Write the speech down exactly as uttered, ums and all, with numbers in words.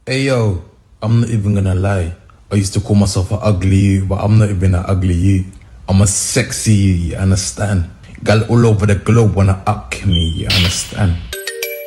Hey yo, I'm not even gonna lie. I used to call myself an ugly you, but I'm not even an ugly you. I'm a sexy you, you understand? Gal all over the globe wanna up me, you understand?